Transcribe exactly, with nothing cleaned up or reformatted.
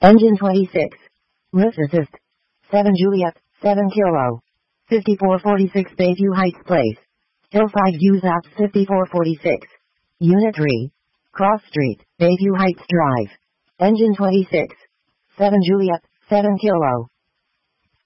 Engine twenty-six. Lift assist. seven Juliet, seven Kilo. fifty-four forty-six Bayview Heights Place. Hillside Views Apps fifty-four forty-six. Unit three. Cross Street, Bayview Heights Drive. Engine twenty-six. seven Juliet, seven Kilo.